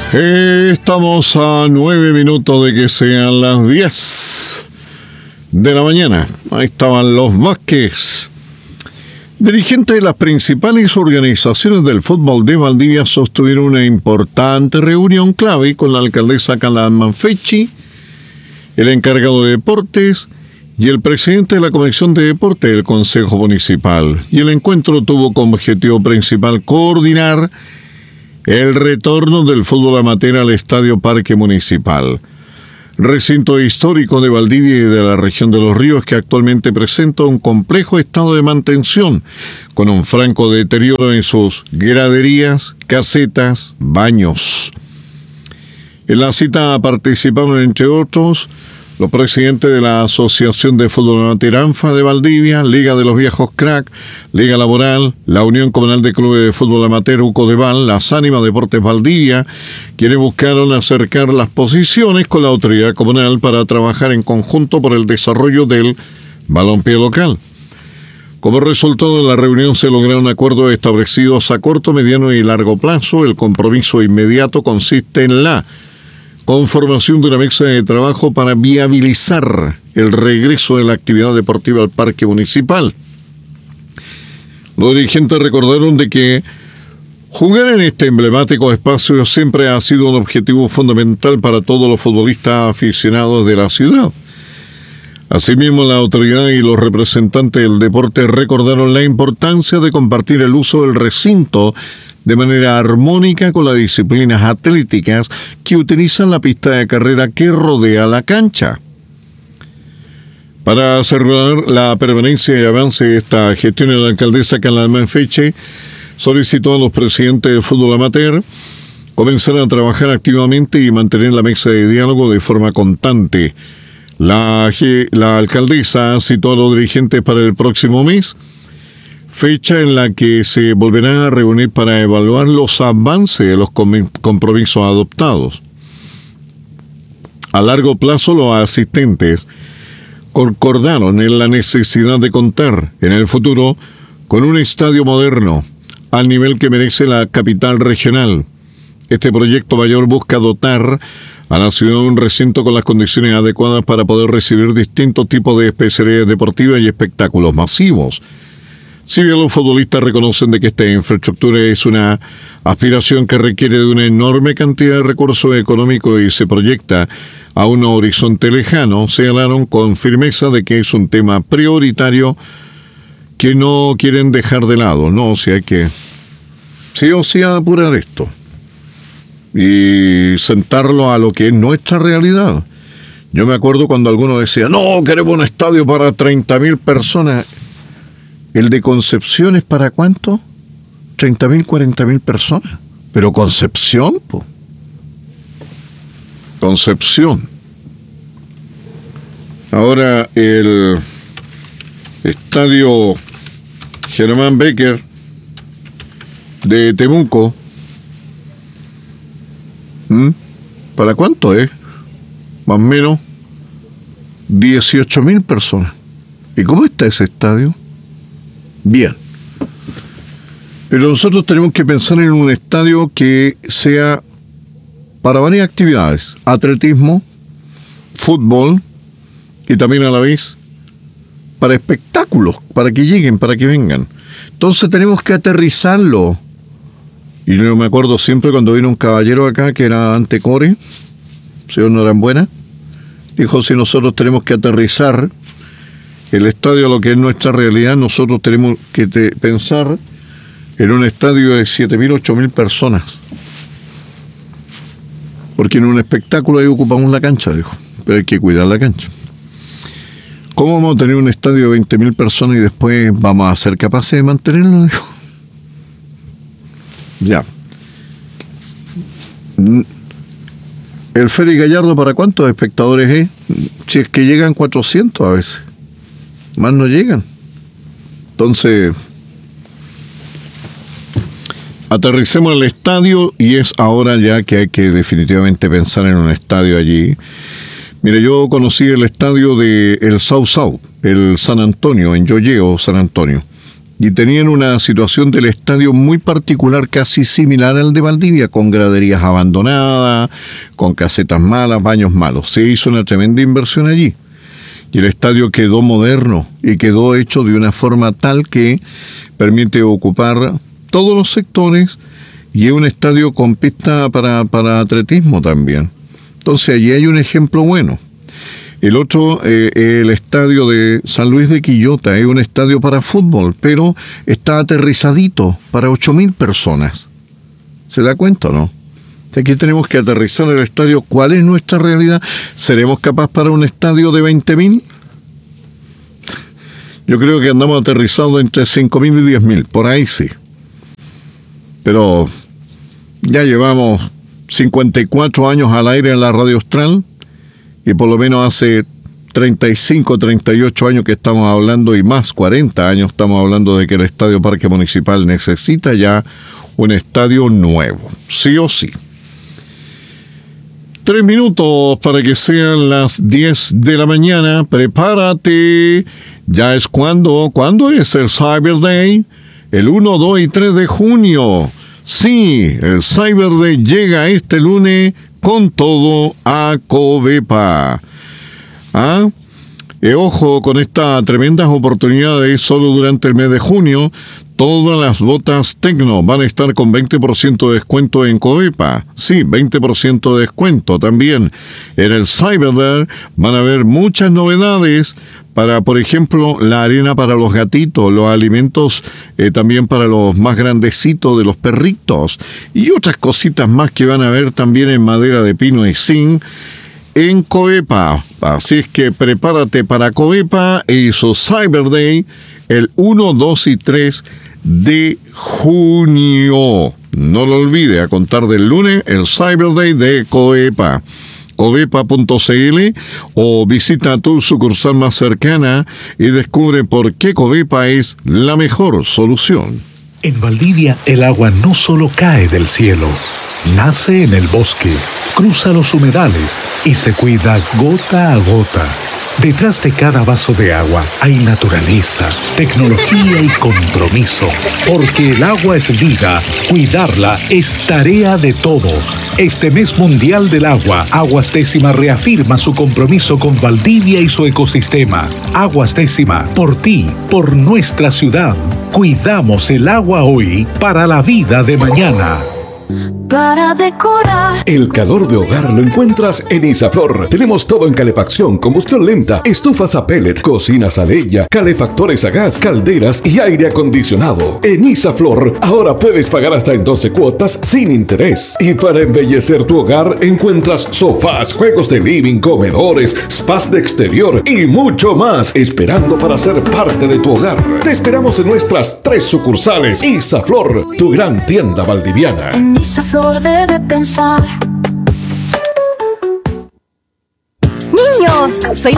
Estamos a 9 minutos de que sean las 10 de la mañana. Ahí estaban los Vázquez. Dirigentes de las principales organizaciones del fútbol de Valdivia sostuvieron una importante reunión clave con la alcaldesa Carla Manfechi, el encargado de deportes y el presidente de la Comisión de Deportes del Consejo Municipal. Y el encuentro tuvo como objetivo principal coordinar el retorno del fútbol amateur al Estadio Parque Municipal, recinto histórico de Valdivia y de la región de Los Ríos, que actualmente presenta un complejo estado de mantención, con un franco deterioro en sus graderías, casetas, baños. En la cita participaron, entre otros, los presidentes de la Asociación de Fútbol Amateur ANFA de Valdivia, Liga de los Viejos Crack, Liga Laboral, la Unión Comunal de Clubes de Fútbol Amateur UCODEVAL, las Ánimas Deportes Valdivia, quienes buscaron acercar las posiciones con la autoridad comunal para trabajar en conjunto por el desarrollo del balompié local. Como resultado de la reunión se lograron acuerdos establecidos a corto, mediano y largo plazo. El compromiso inmediato consiste en la conformación de una mesa de trabajo para viabilizar el regreso de la actividad deportiva al parque municipal. Los dirigentes recordaron de que jugar en este emblemático espacio siempre ha sido un objetivo fundamental para todos los futbolistas aficionados de la ciudad. Asimismo, la autoridad y los representantes del deporte recordaron la importancia de compartir el uso del recinto de manera armónica con las disciplinas atléticas que utilizan la pista de carrera que rodea la cancha. Para asegurar la permanencia y avance de esta gestión, la alcaldesa Carla Manfechi solicitó a los presidentes del fútbol amateur comenzar a trabajar activamente y mantener la mesa de diálogo de forma constante. La alcaldesa citó a los dirigentes para el próximo mes, fecha en la que se volverán a reunir para evaluar los avances de los compromisos adoptados. A largo plazo, los asistentes concordaron en la necesidad de contar en el futuro con un estadio moderno al nivel que merece la capital regional. Este proyecto mayor busca dotar a la ciudad de un recinto con las condiciones adecuadas para poder recibir distintos tipos de especialidades deportivas y espectáculos masivos. Si bien los futbolistas reconocen de que esta infraestructura es una aspiración que requiere de una enorme cantidad de recursos económicos y se proyecta a un horizonte lejano, señalaron con firmeza de que es un tema prioritario que no quieren dejar de lado, ¿no? O sea, hay que sí o sí apurar esto y sentarlo a lo que es nuestra realidad. Yo me acuerdo cuando algunos decían, no, queremos un estadio para 30.000 personas. ¿El de Concepción es para cuánto? 30.000, 40.000 personas. Pero Concepción, po. Concepción. Ahora el estadio Germán Becker de Temuco, ¿para cuánto es? Más o menos 18.000 personas. ¿Y cómo está ese estadio? Bien. Pero nosotros tenemos que pensar en un estadio que sea para varias actividades: atletismo, fútbol y también a la vez para espectáculos, para que lleguen, para que vengan. Entonces tenemos que aterrizarlo. Y yo me acuerdo siempre cuando vino un caballero acá que era Antecore, señor Norambuena, dijo: si nosotros tenemos que aterrizar el estadio a lo que es nuestra realidad, nosotros tenemos que pensar en un estadio de 7.000, 8.000 personas. Porque en un espectáculo ahí ocupamos la cancha, dijo, pero hay que cuidar la cancha. ¿Cómo vamos a tener un estadio de 20.000 personas y después vamos a ser capaces de mantenerlo? Dijo. Ya. ¿El Félix Gallardo para cuántos espectadores es? Si es que llegan 400 a veces. Más no llegan. Entonces, aterricemos el estadio y es ahora ya que hay que definitivamente pensar en un estadio allí. Mire, yo conocí el estadio de el South, el San Antonio, en Yoyeo, San Antonio. y tenían una situación del estadio muy particular, casi similar al de Valdivia, con graderías abandonadas, con casetas malas, baños malos. Se hizo una tremenda inversión allí. Y el estadio quedó moderno y quedó hecho de una forma tal que permite ocupar todos los sectores y es un estadio con pista para atletismo también. Entonces allí hay un ejemplo bueno. El otro, el estadio de San Luis de Quillota, es un estadio para fútbol, pero está aterrizadito para 8.000 personas. ¿Se da cuenta o no? Aquí tenemos que aterrizar el estadio. ¿Cuál es nuestra realidad? ¿Seremos capaces para un estadio de 20.000? Yo creo que andamos aterrizados entre 5.000 y 10.000, por ahí sí. Pero ya llevamos 54 años al aire en la Radio Austral y por lo menos hace 35, 38 años que estamos hablando, y más 40 años estamos hablando de que el Estadio Parque Municipal necesita ya un estadio nuevo, sí o sí. 3 minutos para que sean las 10 de la mañana. Prepárate. Ya es ¿cuándo es el Cyber Day? El 1, 2 y 3 de junio. Sí, el Cyber Day llega este lunes con todo a Covepa. Ojo con estas tremendas oportunidades. Solo durante el mes de junio, todas las botas Tecno van a estar con 20% de descuento en Covepa. Sí, 20% de descuento también. En el Cyber Day van a haber muchas novedades para, por ejemplo, la arena para los gatitos, los alimentos también para los más grandecitos de los perritos y otras cositas más que van a ver también en madera de pino y zinc en Covepa. Así es que prepárate para Covepa y su Cyber Day el 1, 2 y 3 de junio. No lo olvide, a contar del lunes, el Cyber Day de Covepa. Covepa.cl o visita tu sucursal más cercana y descubre por qué Covepa es la mejor solución. En Valdivia, el agua no solo cae del cielo, nace en el bosque, cruza los humedales y se cuida gota a gota. Detrás de cada vaso de agua hay naturaleza, tecnología y compromiso. Porque el agua es vida, cuidarla es tarea de todos. Este mes mundial del agua, Aguas Décima reafirma su compromiso con Valdivia y su ecosistema. Aguas Décima, por ti, por nuestra ciudad. Cuidamos el agua hoy para la vida de mañana. Para decorar. El calor de hogar lo encuentras en Isaflor. Tenemos todo en calefacción, combustión lenta, estufas a pellet, cocinas a leña, calefactores a gas, calderas y aire acondicionado. En Isaflor ahora puedes pagar hasta en 12 cuotas sin interés. Y para embellecer tu hogar encuentras sofás, juegos de living, comedores, spas de exterior y mucho más, esperando para ser parte de tu hogar. Te esperamos en nuestras 3 sucursales. Isaflor, tu gran tienda valdiviana. En Isaflor debe pensar. Niños, soy